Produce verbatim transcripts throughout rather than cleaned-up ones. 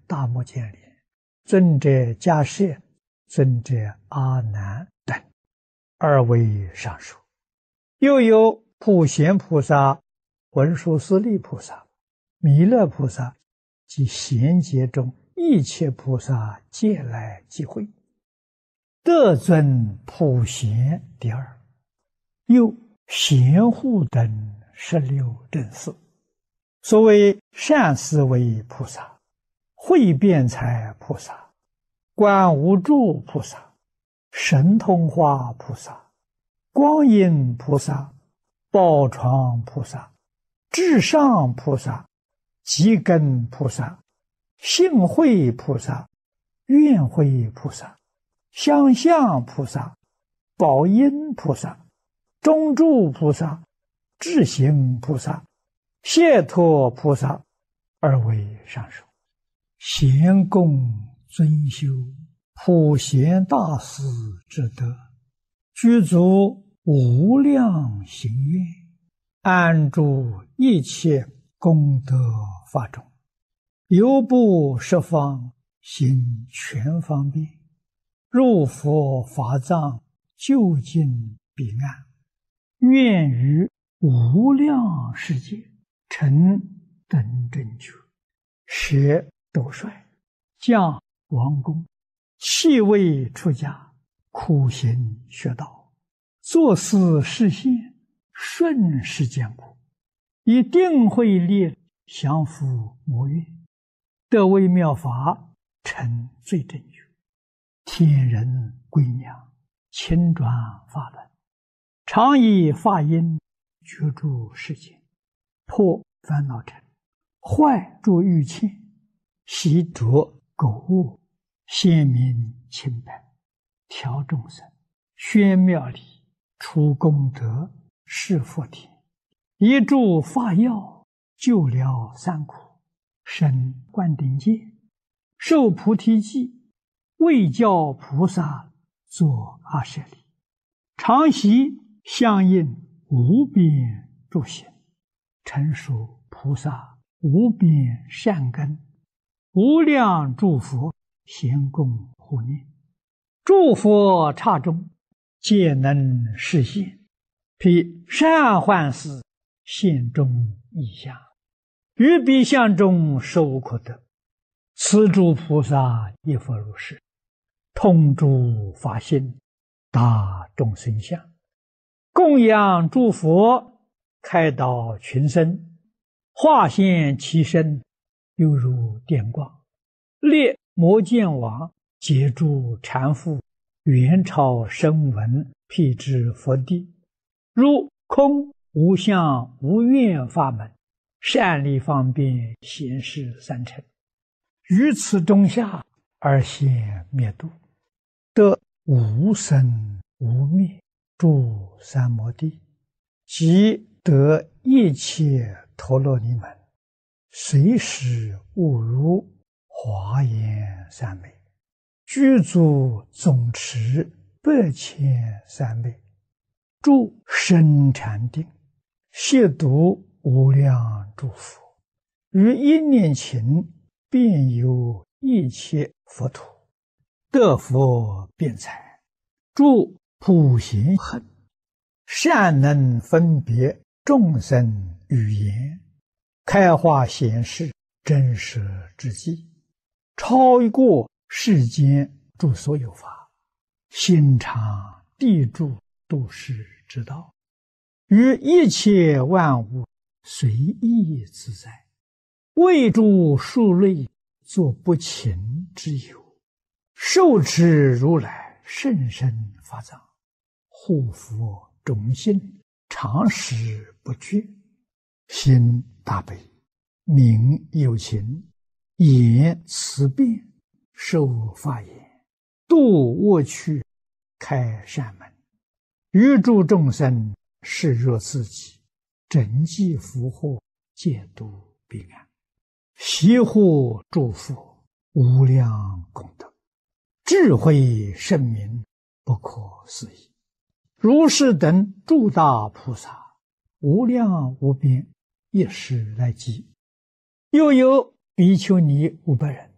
大目犍连、尊者迦叶、尊者阿难等，而为上述。又有普贤菩萨、文殊师利菩萨、弥勒菩萨及贤劫中一切菩萨皆来集会，得尊普贤第二。又贤护等十六正士，所谓善思维菩萨、慧辩才菩萨、观无住菩萨、神通化菩萨、光阴菩萨、宝床菩萨、至上菩萨、积根菩萨、性慧菩萨、愿慧菩萨、相向菩萨、宝音菩萨、中住菩萨、智行菩萨、解脱菩萨，而为上首。贤供尊修普贤大士之德，具足无量行愿，安住一切功德法中，游步十方，行全方便，入佛法藏，究竟彼岸，愿于无量世界成等正觉，学斗帅，降王公，弃位出家，苦行学道，作思实现，顺世间苦，以定慧力降伏魔怨，得微妙法，成最正觉，天人归娘，亲转法轮，常以法音居住世间，破烦恼尘，坏诸欲嗔，习着苟恶，显明清白，调众生，宣妙理，除功德，示佛田，一助法药，救了三苦，生灌顶戒，受菩提记，为教菩萨作阿舍利，常习相应无边诸行，成熟菩萨无边善根，无量诸佛咸供护念，诸佛刹中皆能实现，披善幻事现中异相，于彼相中受可得。此诸菩萨亦复如是，通诸法性，大众生相，供养诸佛，开导群生，化现其身，犹如电光，列摩犍王，解诸缠缚，元朝声闻，辟支佛地，如空无相无愿法门，善利方便显示三乘，于此中下而现灭度，得无生无灭诸三摩地，即得一切陀罗尼门，随时悟入华严三昧，具足总持百千三昧，住深禅定，悉读无量诸佛，于一念勤，遍游一切佛土，得佛辩才，住普贤行，善能分别众生语言，开化显示真实之际，超过世间诸所有法，心常地住度世之道，于一切万物随意自在，为诸数类作不勤之友，受持如来甚深法藏，护佛种心，常时不绝，心大悲，名有情，言慈辩，受法言，度恶趣，开善门，于诸众生视若自己，整济福祸，戒度彼岸，悉护诸佛，无量功德，智慧圣明，不可思议。如是等诸大菩萨，无量无边，一时来集。又有比丘尼五百人，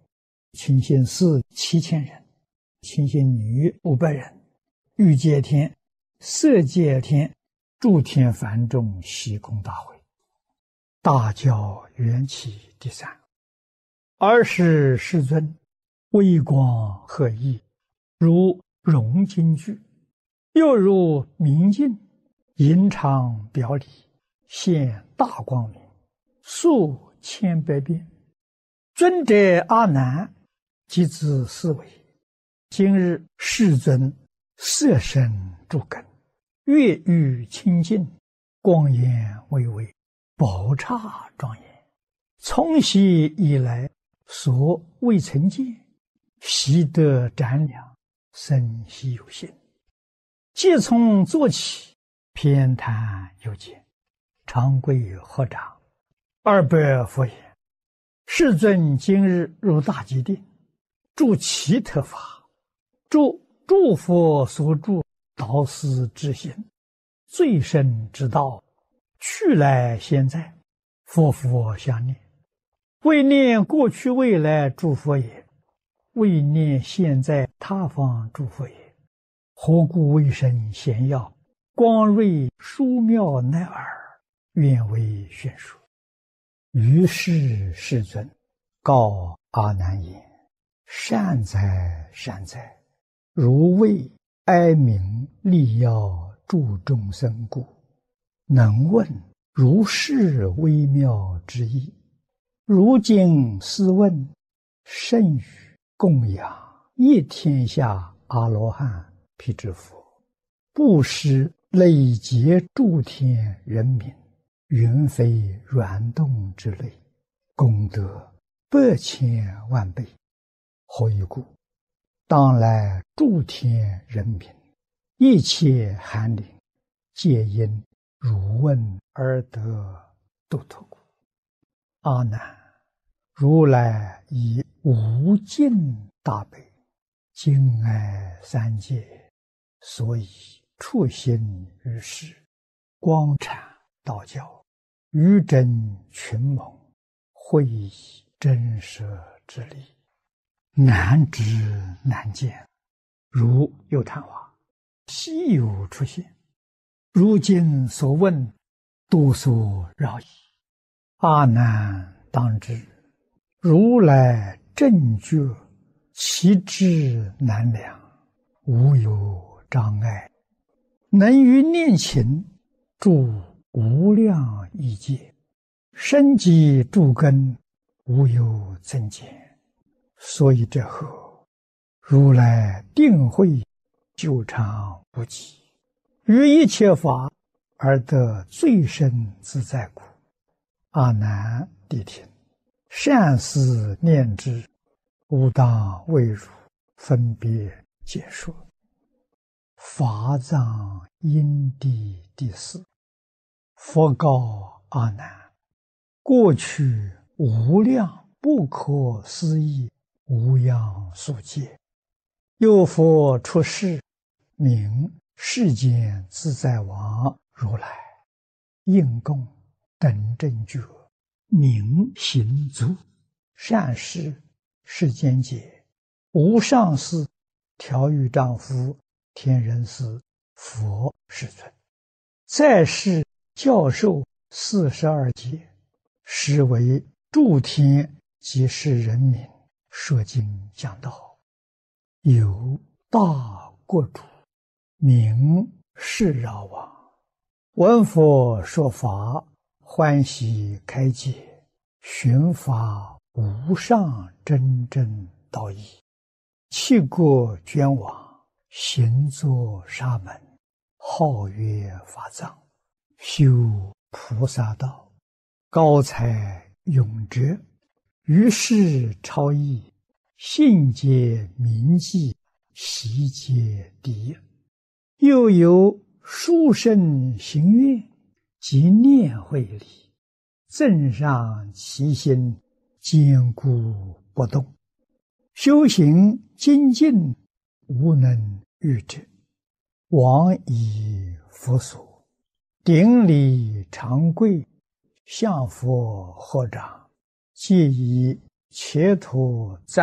清心寺七千人，清心女五百人，欲界天、色界天、诸天梵众悉空大会，大教缘起第三。尔时世尊微光赫熠，如融金具，又如明镜，银常表里，现大光明，数千百变。尊者阿难即自思维：今日世尊色身诸根，月欲清净，光焰巍巍，宝刹庄严。从昔以来，所未曾见，习得瞻量，生希有心。即从坐起，偏袒有见，长跪合掌，二百佛言：世尊今日入大吉定，住其特法，住诸佛所住导师之心，最深之道，去来现在，佛佛相念，为念过去未来诸佛也，为念现在他方诸佛也。何故为身显耀，光瑞殊妙乃尔，愿为宣说。于是世尊告阿难言：善哉善哉，如为哀悯利要助众生故，能问如是微妙之意。如今斯问，甚于供养一天下阿罗汉辟支佛，布施累劫诸天人民，云非软动之类，功德百千万倍。何以故？当来诸天人民，一切寒灵，皆因汝问而得度脱故。阿难，如来以无尽大悲，敬爱三界，所以处心于世，光阐道教，于真群盟，会以真实之理，难知难见，如有昙花，稀有出现。如今所问，多所扰矣。阿难当知，如来正觉，其智难量，无有障碍，能于念勤住无量亿界，深积诸根，无有增减。所以这后，如来定慧久长不极，于一切法而得最深自在故。阿难谛听，善思念之，吾当为汝分别解说。法藏因地第四。佛告阿难：过去无量不可思议无量数劫，有佛出世，名世间自在王如来，应供等正觉，名行足，善事世间解，无上士、调御丈夫、天人师、佛世尊，在世教授四十二劫，实为诸天及世人民说经讲道。有大国主，名释饶王，闻佛说法，欢喜开解，寻法无上真正道义，弃国捐往，行作沙门，号曰法藏，修菩萨道，高才永哲，于世超逸，信解铭记，习皆第一。又有殊胜行愿及念慧理，增上其心，坚固不动，修行精进，无能御之。往以佛所，顶礼长跪，向佛合掌，皆以切土赞